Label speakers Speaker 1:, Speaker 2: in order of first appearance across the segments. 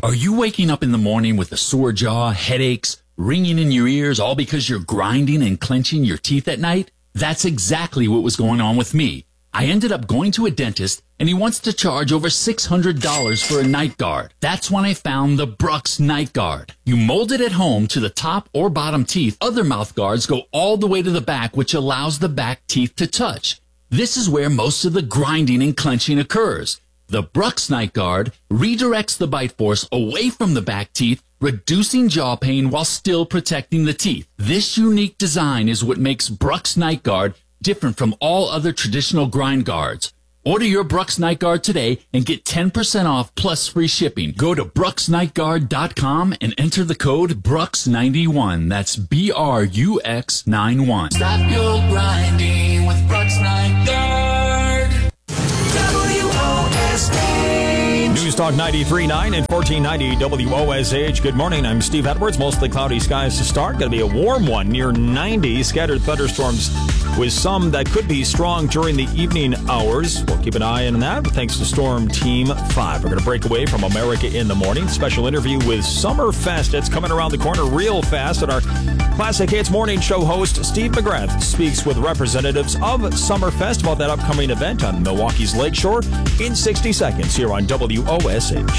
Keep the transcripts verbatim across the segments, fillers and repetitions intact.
Speaker 1: Are you waking up in the morning with a sore jaw, headaches, ringing in your ears, all because you're grinding and clenching your teeth at night? That's exactly what was going on with me. I ended up going to a dentist, and he wants to charge over six hundred dollars for a night guard. That's when I found the Brux Night Guard. You mold it at home to the top or bottom teeth. Other mouth guards go all the way to the back, which allows the back teeth to touch. This is where most of the grinding and clenching occurs. The Brux Night Guard redirects the bite force away from the back teeth, reducing jaw pain while still protecting the teeth. This unique design is what makes Brux Night Guard different from all other traditional grind guards. Order your Brux Night Guard today and get ten percent off plus free shipping. Go to brux night guard dot com and enter the code brux ninety-one. That's B R U X ninety-one.
Speaker 2: Stop your grinding with Brux Night Guard. W O S H.
Speaker 3: News Talk ninety-three point nine and fourteen ninety W O S H. Good morning. I'm Steve Edwards. Mostly cloudy skies to start. Going to be a warm one near ninety. Scattered thunderstorms with some that could be strong during the evening hours. We'll keep an eye on that thanks to Storm Team five. We're going to break away from America in the Morning. Special interview with Summerfest. It's coming around the corner real fast. And our Classic Hits Morning Show host, Steve McGrath, speaks with representatives of Summerfest about that upcoming event on Milwaukee's Lakeshore in sixty seconds here on W O S H.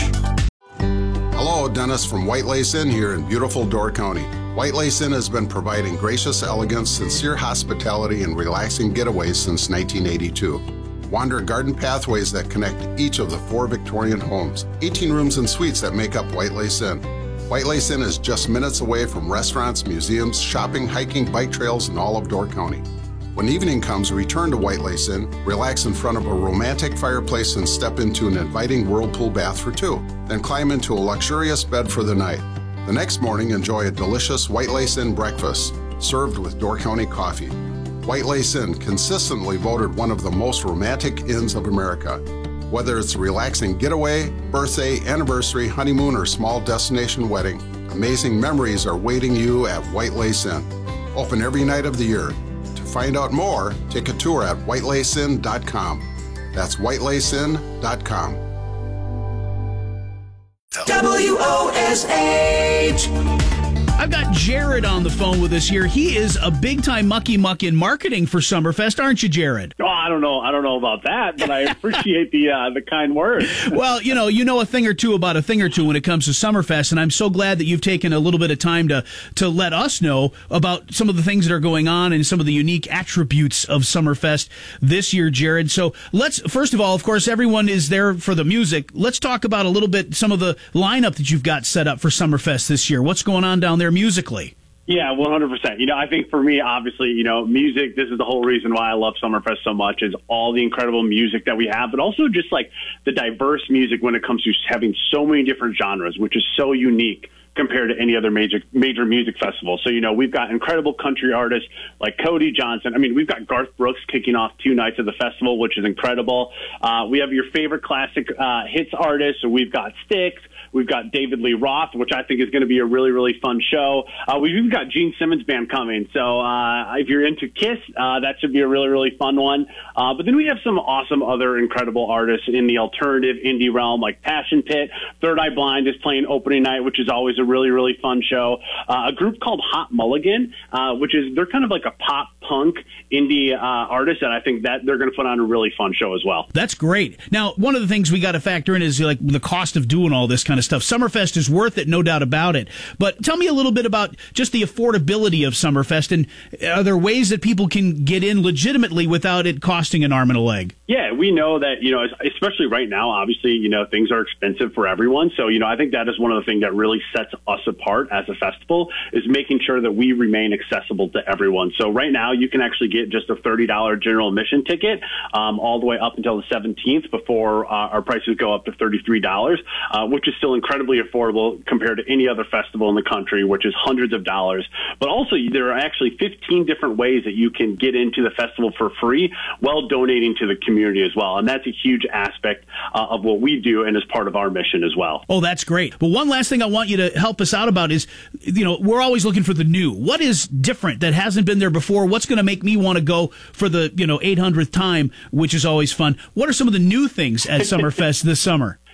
Speaker 4: Hello, Dennis from White Lace Inn here in beautiful Door County. White Lace Inn has been providing gracious elegance, sincere hospitality, and relaxing getaways since nineteen eighty-two. Wander garden pathways that connect each of the four Victorian homes, eighteen rooms and suites that make up White Lace Inn. White Lace Inn is just minutes away from restaurants, museums, shopping, hiking, bike trails, and all of Door County. When evening comes, return to White Lace Inn, relax in front of a romantic fireplace, and step into an inviting whirlpool bath for two. Then climb into a luxurious bed for the night. The next morning, enjoy a delicious White Lace Inn breakfast, served with Door County coffee. White Lace Inn, consistently voted one of the most romantic inns of America. Whether it's a relaxing getaway, birthday, anniversary, honeymoon, or small destination wedding, amazing memories are waiting you at White Lace Inn. Open every night of the year. To find out more, take a tour at white lace inn dot com. That's white lace inn dot com.
Speaker 2: W O S H.
Speaker 5: I've got Jared on the phone with us here. He is a big-time mucky muck in marketing for Summerfest, aren't you, Jared?
Speaker 6: Oh, I don't know. I don't know about that, but I appreciate the uh, the kind words.
Speaker 5: Well, you know, you know a thing or two about a thing or two when it comes to Summerfest, and I'm so glad that you've taken a little bit of time to to let us know about some of the things that are going on and some of the unique attributes of Summerfest this year, Jared. So let's, first of all, of course, everyone is there for the music. Let's talk about a little bit some of the lineup that you've got set up for Summerfest this year. What's going on down there musically?
Speaker 6: Yeah, one hundred percent. You know, I think for me, obviously, you know, music, this is the whole reason why I love Summerfest so much, is all the incredible music that we have, but also just like the diverse music when it comes to having so many different genres, which is so unique compared to any other major major music festival. So, you know, we've got incredible country artists like Cody Johnson. I mean, we've got Garth Brooks kicking off two nights of the festival, which is incredible. Uh, we have your favorite classic uh, hits artists. So we've got Styx. We've got David Lee Roth, which I think is going to be a really, really fun show. Uh, we've even got Gene Simmons Band coming. So uh, if you're into Kiss, uh, that should be a really, really fun one. Uh, but then we have some awesome other incredible artists in the alternative indie realm, like Passion Pit. Third Eye Blind is playing opening night, which is always a really, really fun show. Uh, a group called Hot Mulligan, uh, which is, they're kind of like a pop punk indie uh, artist, and I think that they're going to put on a really fun show as well.
Speaker 5: That's great. Now, one of the things we got to factor in is like the cost of doing all this kind of stuff. Summerfest is worth it, no doubt about it. But tell me a little bit about just the affordability of Summerfest, and are there ways that people can get in legitimately without it costing an arm and a leg?
Speaker 6: Yeah, we know that, you know, especially right now, obviously, you know, things are expensive for everyone. So, you know, I think that is one of the things that really sets us apart as a festival, is making sure that we remain accessible to everyone. So right now, you can actually get just a thirty dollars general admission ticket um, all the way up until the seventeenth before uh, our prices go up to thirty-three dollars, uh, which is still incredibly affordable compared to any other festival in the country, which is hundreds of dollars. But also, there are actually fifteen different ways that you can get into the festival for free while donating to the community as well. And that's a huge aspect uh, of what we do and is part of our mission as well.
Speaker 5: Oh, that's great. But one last thing I want you to help us out about is, you know, we're always looking for the new. What is different that hasn't been there before? What's going to make me want to go for the, you know, eight hundredth time, which is always fun? What are some of the new things at Summerfest this summer?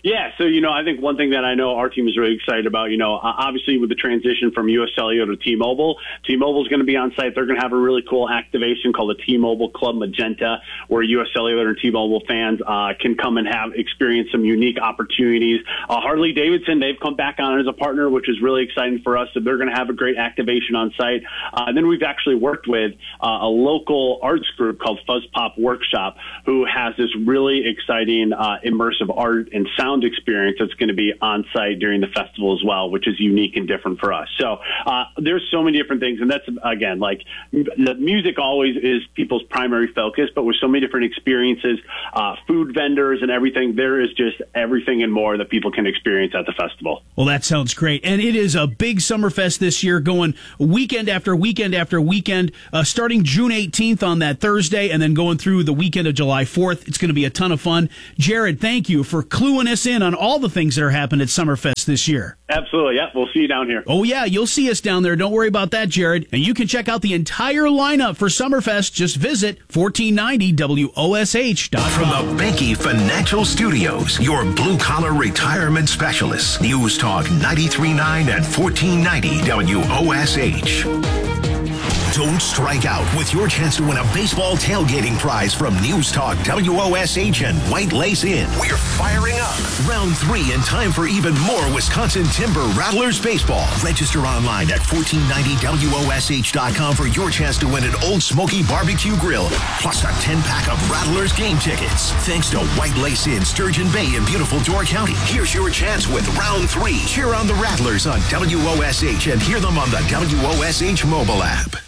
Speaker 6: Yeah, so, you know, I think one thing that I know our team is really excited about, you know, obviously with the transition from U S Cellular to T-Mobile, T-Mobile is going to be on site. They're going to have a really cool activation called the T-Mobile Club Magenta, where U S Cellular and T-Mobile fans uh, can come and have experience some unique opportunities. Uh, Harley Davidson, they've come back on as a partner, which is really exciting for us. So they're going to have a great activation on site. Uh, and then we've actually worked with uh, a local arts group called Fuzz Pop Workshop, who has this really exciting uh, immersive art and sound experience that's going to be on site during the festival as well, which is unique and different for us. So uh, there's so many different things, and that's, again, like the music always is people's primary focus, but with so many different experiences, uh, food vendors and everything, there is just everything and more that people can experience at the festival.
Speaker 5: Well, that sounds great. And it is a big Summerfest this year, going weekend after weekend after weekend, uh, starting June eighteenth on that Thursday, and then going through the weekend of July fourth. It's going to be a ton of fun. Jared, thank you for cluing us in on all the things that are happening at Summerfest this year.
Speaker 6: Absolutely. Yeah, we'll see you down here.
Speaker 5: Oh, yeah, you'll see us down there. Don't worry about that, Jared. And you can check out the entire lineup for Summerfest. Just visit fourteen ninety W O S H dot com.
Speaker 7: From the Behnke Financial Studios, your blue-collar retirement specialists. News Talk ninety-three point nine and fourteen ninety W O S H. Don't strike out with your chance to win a baseball tailgating prize from News Talk W O S H and White Lace Inn. We're firing up. Round three in time for even more Wisconsin Timber Rattlers baseball. Register online at fourteen ninety W O S H dot com for your chance to win an Old Smoky barbecue grill, plus a ten-pack of Rattlers game tickets. Thanks to White Lace Inn, Sturgeon Bay in beautiful Door County. Here's your chance with Round three. Cheer on the Rattlers on W O S H and hear them on the W O S H mobile app.